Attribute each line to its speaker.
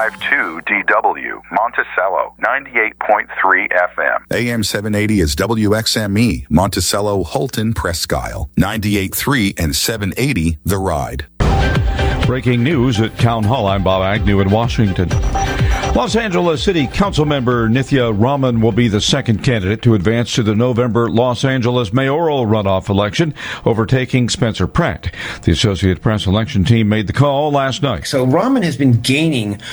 Speaker 1: KFI52DW, Monticello, 98.3 FM.
Speaker 2: AM 780 is WXME, Monticello, Holton, Presque Isle, 98.3 and 780 The Ride.
Speaker 3: Breaking news at Town Hall. I'm Bob Agnew in Washington. Los Angeles City Council member Nithya Raman will be the second candidate to advance to the November Los Angeles mayoral runoff election, overtaking Spencer Pratt. The Associated Press election team made the call last night.
Speaker 4: So Raman has been gaining